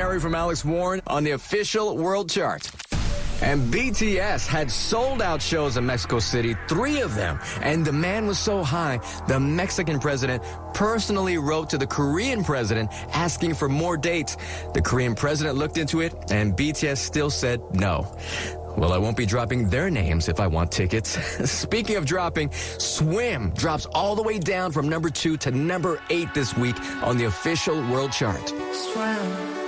Perry from Alex Warren on the official world chart. And BTS had sold-out shows in Mexico City, 3 of them. And demand was so high, the Mexican president personally wrote to the Korean president asking for more dates. The Korean president looked into it, and BTS still said no. Well, I won't be dropping their names if I want tickets. Speaking of dropping, Swim drops all the way down from number 2 to number 8 this week on the official world chart. Swim.